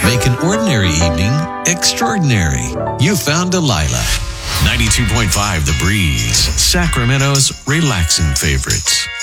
Make an ordinary evening extraordinary. You found Delilah. 92.5 The Breeze, Sacramento's relaxing favorites.